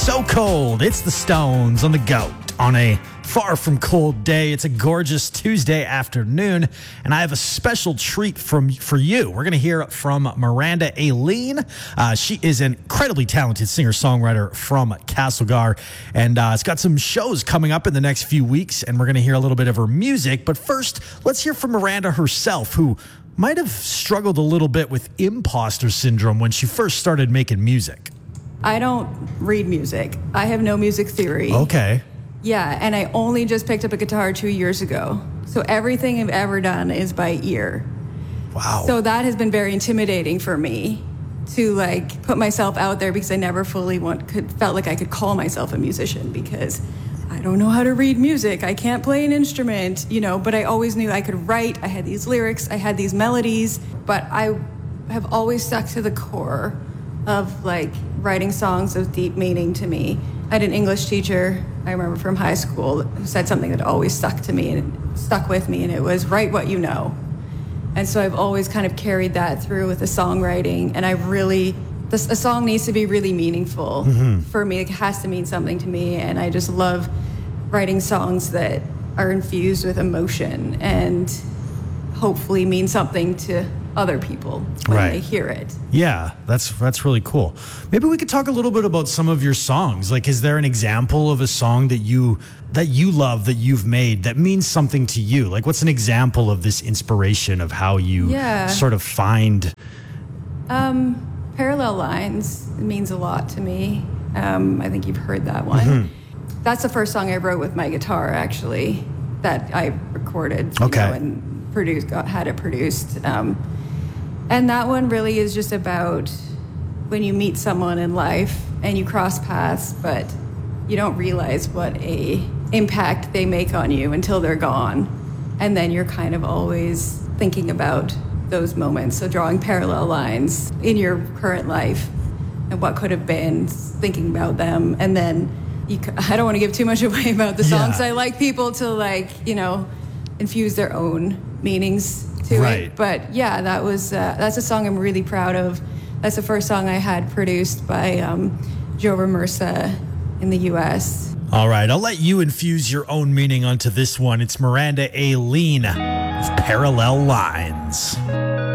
So cold. It's the Stones on the Goat on a far from cold day. It's a gorgeous Tuesday afternoon, and I have a special treat for you. We're going to hear from Miranda Aileen. She is an incredibly talented singer-songwriter from Castlegar, and it's got some shows coming up in the next few weeks, and we're going to hear a little bit of her music. But first, let's hear from Miranda herself, who might have struggled a little bit with imposter syndrome when she first started making music. I don't read music. I have no music theory. Okay. Yeah, and I only just picked up a guitar 2 years ago. So everything I've ever done is by ear. Wow. So that has been very intimidating for me to like put myself out there, because I never fully felt like I could call myself a musician, because I don't know how to read music. I can't play an instrument, but I always knew I could write. I had these lyrics, I had these melodies, but I have always stuck to the core of like writing songs of deep meaning to me. I had an English teacher, I remember from high school, who said something that always stuck to me and stuck with me, and it was write what you know. And so I've always kind of carried that through with the songwriting, and a song needs to be really meaningful for me. It has to mean something to me, and I just love writing songs that are infused with emotion and hopefully mean something to other people when they hear it. Yeah, that's really cool. Maybe we could talk a little bit about some of your songs. Like, is there an example of a song that you love, that you've made, that means something to you? Like, what's an example of this inspiration of how you sort of find... Parallel Lines means a lot to me. I think you've heard that one. That's the first song I wrote with my guitar, actually, that I recorded and had it produced. And that one really is just about when you meet someone in life and you cross paths, but you don't realize what a impact they make on you until they're gone. And then you're kind of always thinking about those moments. So drawing parallel lines in your current life and what could have been, thinking about them. And then I don't want to give too much away about the songs. I like people to infuse their own meanings to it. But yeah, that's a song I'm really proud of. That's the first song I had produced by Joe Ramersa in the U.S. All right, I'll let you infuse your own meaning onto this one. It's Miranda Aileen of Parallel Lines.